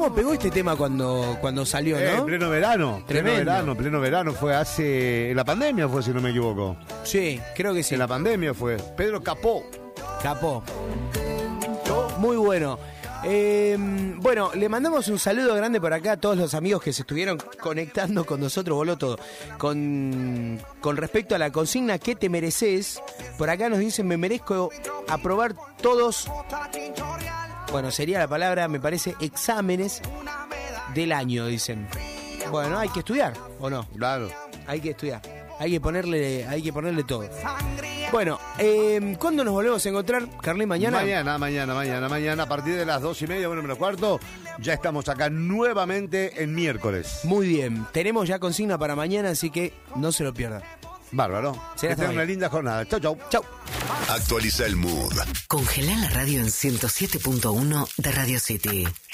¿Cómo pegó este tema cuando salió, no? En pleno verano. Pleno verano. Fue en la pandemia fue, si no me equivoco. Sí, creo que sí. En la pandemia fue. Pedro Capó. Muy bueno. Bueno, le mandamos un saludo grande por acá a todos los amigos que se estuvieron conectando con nosotros, voló todo. Con respecto a la consigna ¿qué te mereces? Por acá nos dicen, me merezco aprobar todos, bueno, sería la palabra, me parece, exámenes del año, dicen. Bueno, hay que estudiar, ¿o no? Claro. Hay que estudiar, hay que ponerle todo. Bueno, ¿cuándo nos volvemos a encontrar, Carlín? ¿Mañana? Mañana, a partir de las 2:30, 1:15, ya estamos acá nuevamente en miércoles. Muy bien, tenemos ya consigna para mañana, así que no se lo pierdan. Bárbaro. Que tengan una linda jornada. Chau. Actualiza el mood. Congelá la radio en 107.1 de Radio City.